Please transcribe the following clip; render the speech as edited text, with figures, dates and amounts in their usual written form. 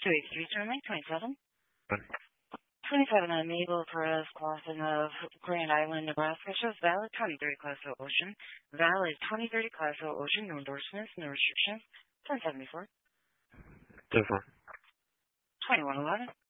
283 Turnley, 27. Good. 27 on Mabel Perez crossing of Grand Island, Nebraska shows valid 2030 Class O Ocean. Valid 2030 Class O Ocean, no endorsements, no restrictions. 1074. 10-4. 2111.